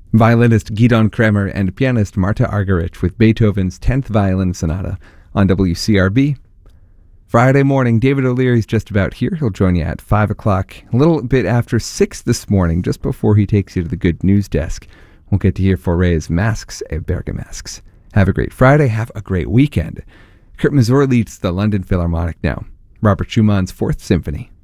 Violinist Gidon Kremer and pianist Marta Argerich with Beethoven's 10th Violin Sonata on WCRB. Friday morning, David O'Leary's just about here. He'll join you at 5 o'clock, a little bit after 6 this morning, just before he takes you to the Good News Desk. We'll get to hear Foray's Masks et Bergamasques. Have a great Friday. Have a great weekend. Kurt Masur leads the London Philharmonic now. Robert Schumann's Fourth Symphony.